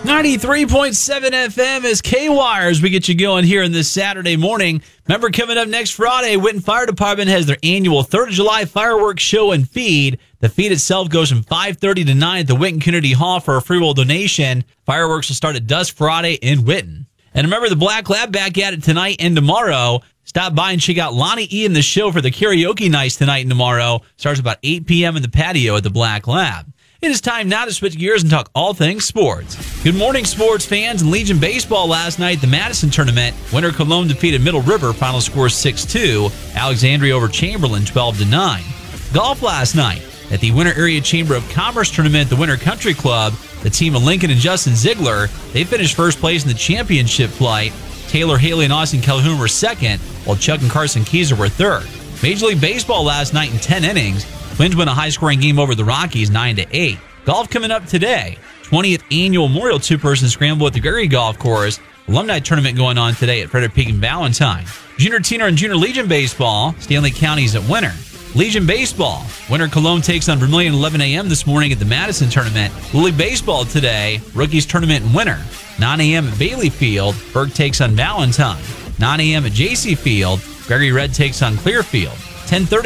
93.7 FM is K-Wires. We get you going here on this Saturday morning. Remember, coming up next Friday, Winton Fire Department has their annual 3rd of July fireworks show and feed. The feed itself goes from 5:30 to 9 at the Winton Community Hall for a free will donation. Fireworks will start at dusk Friday in Winton. And remember, the Black Lab back at it tonight and tomorrow. Stop by and check out Lonnie E. and the show for the karaoke nights tonight and tomorrow. Starts about 8 p.m. in the patio at the Black Lab. It is time now to switch gears and talk all things sports. Good morning, sports fans. In Legion Baseball last night, the Madison tournament, winner Cologne defeated Middle River, final score 6-2. Alexandria over Chamberlain, 12-9. Golf last night. At the Winter Area Chamber of Commerce tournament, the Winter Country Club, the team of Lincoln and Justin Ziegler, they finished first place in the championship flight. Taylor, Haley, and Austin Calhoun were second, while Chuck and Carson Keyser were third. Major League Baseball last night in 10 innings. Twins win a high-scoring game over the Rockies, 9-8. Golf coming up today. 20th Annual Memorial Two-Person Scramble at the Gary Golf Course. Alumni Tournament going on today at Frederick Peak and Ballantyne. Junior Teener and Junior Legion Baseball. Stanley County's at Winter. Legion Baseball. Winter Cologne takes on Vermilion 11 a.m. this morning at the Madison Tournament. Lily Baseball today. Rookies Tournament in Winter. 9 a.m. at Bailey Field. Burke takes on Ballantyne. 9 a.m. at JC Field. Gregory Red takes on Clearfield. 10:30